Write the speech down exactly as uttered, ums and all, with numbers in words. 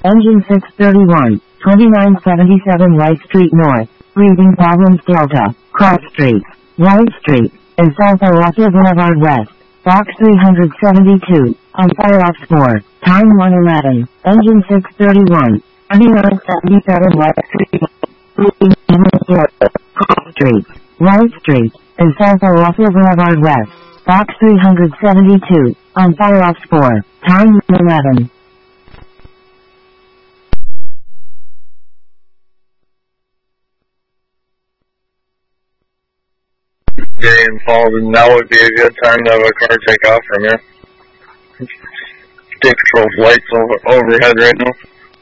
Engine six thirty-one, twenty-nine seventy-seven White Street North. Breathing problems Delta. Cross Street. White Street. And South Owasso Boulevard West. Box three hundred seventy-two. On fire ops four. Time one eleven. Engine six thirty-one. twenty-nine seventy-seven White Street. Breathing problems Delta. Cross Street. White Street. And South Owasso Boulevard West. Box three hundred seventy-two. On fire ops four. Time one eleven. Getting involved, and now would be a good time to have a car take off from here. State Patrol's lights over, overhead right now.